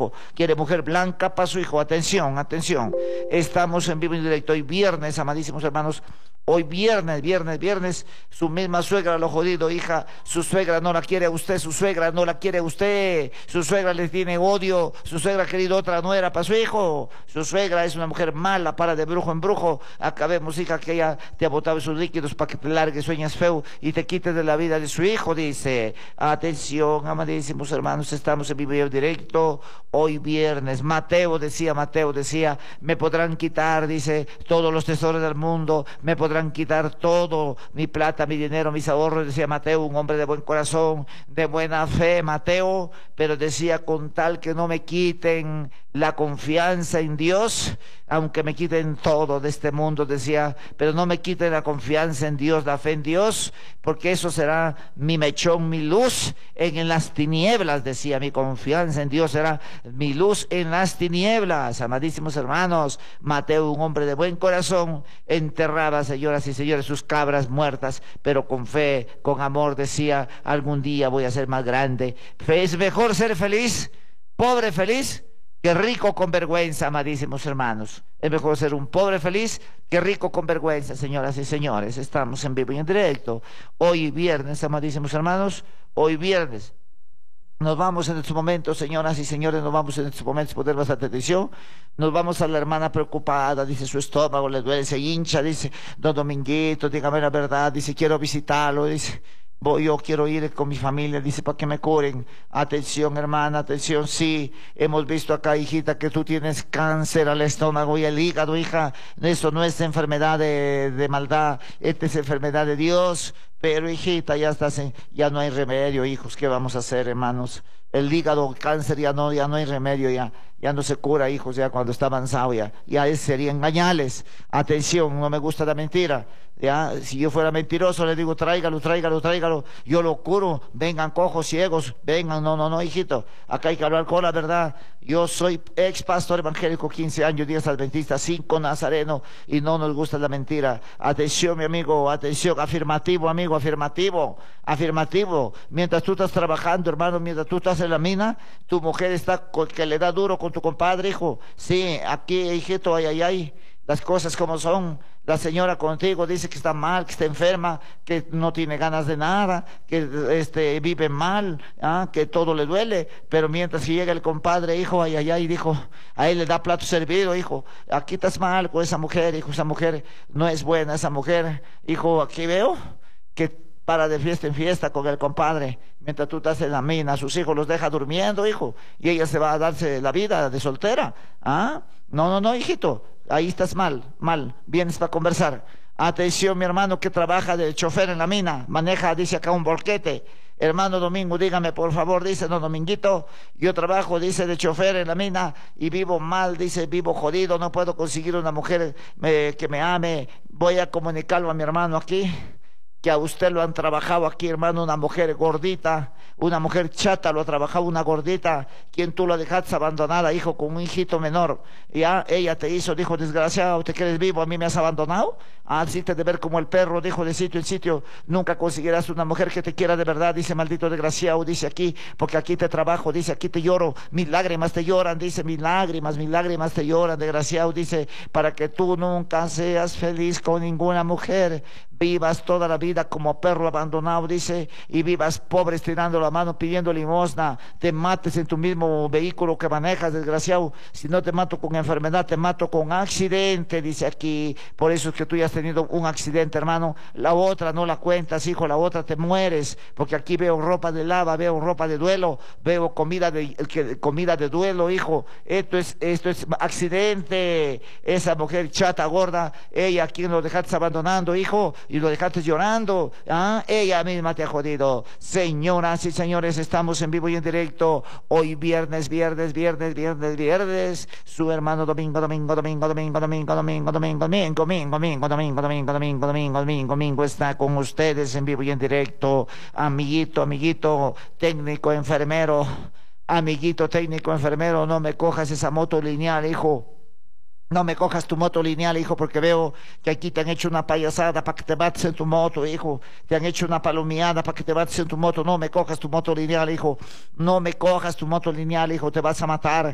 hijo. Quiere mujer blanca para su hijo. Atención, atención. Estamos en vivo y en directo hoy viernes, amadísimos hermanos. Hoy viernes, su misma suegra lo jodido, hija, su suegra no la quiere a usted, su suegra no la quiere a usted, su suegra le tiene odio, su suegra ha querido otra nuera para su hijo, su suegra es una mujer mala, para de brujo en brujo, acabemos, hija, que ella te ha botado sus líquidos para que te largues, sueñas feo y te quites de la vida de su hijo, dice. Atención, amadísimos hermanos, estamos en vivo y en directo, hoy viernes, Mateo decía, me podrán quitar, dice, todos los tesoros del mundo, me podrán quitar todo, mi plata, mi dinero, mis ahorros, decía Mateo, un hombre de buen corazón, de buena fe, Mateo, pero decía, con tal que no me quiten la confianza en Dios, aunque me quiten todo de este mundo, decía, pero no me quiten la confianza en Dios, la fe en Dios, porque eso será mi mechón, mi luz en las tinieblas, decía, mi confianza en Dios será mi luz en las tinieblas. Amadísimos hermanos, Mateo, un hombre de buen corazón, enterraba, señoras y señores, sus cabras muertas, pero con fe, con amor, decía, algún día voy a ser más grande. Es mejor ser feliz, pobre feliz, que rico con vergüenza, amadísimos hermanos. Es mejor ser un pobre feliz que rico con vergüenza, señoras y señores. Estamos en vivo y en directo. Hoy viernes, amadísimos hermanos, hoy viernes. Nos vamos en estos momentos, señoras y señores, nos vamos en estos momentos, poner bastante atención. Nos vamos a la hermana preocupada, dice, su estómago le duele, se hincha, dice, don Dominguito, dígame la verdad, dice, quiero visitarlo, dice. Yo quiero ir con mi familia, dice, para que me curen. Atención, hermana, atención, sí, hemos visto acá, hijita, que tú tienes cáncer al estómago y al hígado, hija. Eso no es enfermedad de maldad, esta es enfermedad de Dios. Pero, hijita, ya no hay remedio, hijos, ¿qué vamos a hacer, hermanos? El hígado, cáncer, ya no hay remedio, ya no se cura, hijos, ya cuando está avanzado, ya serían engañales. Atención, no me gusta la mentira. Ya, si yo fuera mentiroso, le digo, tráigalo, yo lo curo, vengan cojos, ciegos, vengan, no, hijito, acá hay que hablar con la verdad. Yo soy ex pastor evangélico, 15 años, días adventista, 5 nazareno, y no nos gusta la mentira. Atención, mi amigo, atención, afirmativo, amigo, afirmativo. Mientras tú estás trabajando, hermano, mientras tú estás en la mina, tu mujer está que le da duro con tu compadre, hijo. Sí, aquí, hijito, ay, las cosas como son. La señora contigo dice que está mal, que está enferma, que no tiene ganas de nada, que vive mal, que todo le duele, pero mientras que llega el compadre, hijo, ay, dijo, a él le da plato servido, hijo, aquí estás mal con esa mujer, hijo, esa mujer no es buena, esa mujer, hijo, aquí veo que para de fiesta en fiesta con el compadre, mientras tú estás en la mina, sus hijos los deja durmiendo, hijo, y ella se va a darse la vida de soltera, no, hijito, ahí estás mal, vienes para conversar. Atención, mi hermano que trabaja de chofer en la mina, maneja, dice acá un volquete. Hermano Domingo, dígame por favor, dice, no, Dominguito, yo trabajo, dice, de chofer en la mina y vivo mal, dice, vivo jodido, no puedo conseguir una mujer que me ame. Voy a comunicarlo a mi hermano aquí, que a usted lo han trabajado aquí, hermano, una mujer gordita, una mujer chata, lo ha trabajado una gordita, quien tú la dejaste abandonada, hijo, con un hijito menor, ya ella te hizo, dijo, desgraciado, te quedes vivo, a mí me has abandonado, así te de ver como el perro, dijo, de sitio en sitio, nunca conseguirás una mujer que te quiera de verdad, dice, maldito desgraciado, dice aquí, porque aquí te trabajo, dice, aquí te lloro, mis lágrimas te lloran, dice, mis lágrimas te lloran, desgraciado, dice, para que tú nunca seas feliz con ninguna mujer, vivas toda la vida como perro abandonado, dice, y vivas pobre estirando la mano pidiendo limosna, te mates en tu mismo vehículo que manejas, desgraciado. Si no te mato con enfermedad, te mato con accidente, dice aquí. Por eso es que tú ya has tenido un accidente, hermano. La otra no la cuentas, hijo, la otra te mueres, porque aquí veo ropa de lava, veo ropa de duelo, veo comida de duelo, hijo. Esto es accidente. Esa mujer chata, gorda, ella a quien lo dejaste abandonando, hijo, y lo dejaste llorando, ella misma te ha jodido. Señoras y señores, estamos en vivo y en directo hoy viernes, su hermano Domingo está con ustedes en vivo y en directo, amiguito técnico enfermero, no me cojas esa moto lineal, hijo. No me cojas tu moto lineal, hijo, porque veo que aquí te han hecho una payasada para que te bates en tu moto, hijo. Te han hecho una palomeada para que te bates en tu moto. No me cojas tu moto lineal, hijo. No me cojas tu moto lineal, hijo. Te vas a matar.